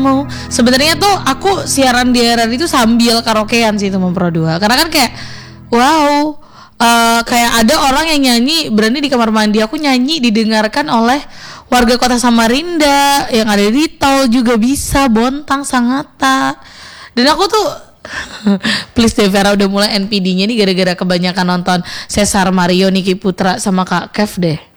Sebenarnya tuh aku siaran di era itu sambil karaokean sih teman Pro 2. Karena kan kayak wow, kayak ada orang yang nyanyi berani di kamar mandi aku nyanyi didengarkan oleh warga kota Samarinda yang ada di tol juga bisa, Bontang, Sangatta. Dan aku tuh please deh Vera udah mulai NPD-nya nih gara-gara kebanyakan nonton Cesar Mario, Niki Putra sama Kak Kev deh.